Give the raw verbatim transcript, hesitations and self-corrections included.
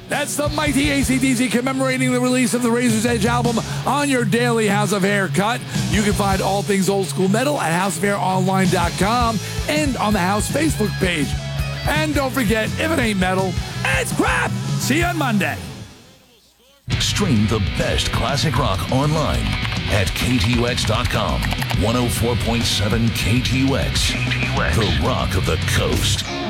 That's the mighty A C D C commemorating the release of the Razor's Edge album on your daily House of Haircut. You can find all things old school metal at house of hair online dot com and on the House Facebook page. And don't forget, if it ain't metal, it's crap. See you on Monday. Stream the best classic rock online at K T U X dot com. one oh four point seven K T U X, the rock of the coast.